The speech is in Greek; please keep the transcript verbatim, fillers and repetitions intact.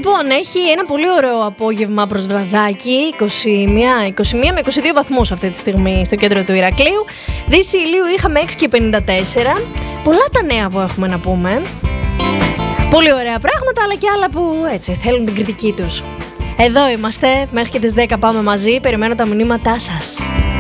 Λοιπόν, έχει ένα πολύ ωραίο απόγευμα προς βραδάκι, είκοσι μία, είκοσι μία με είκοσι δύο βαθμούς αυτή τη στιγμή στο κέντρο του Ηρακλείου. Δύση ηλίου είχαμε έξι και πενήντα τέσσερα. Πολλά τα νέα που έχουμε να πούμε. Πολύ ωραία πράγματα, αλλά και άλλα που έτσι θέλουν την κριτική τους. Εδώ είμαστε, μέχρι και τις δέκα πάμε μαζί, περιμένω τα μηνύματά σας.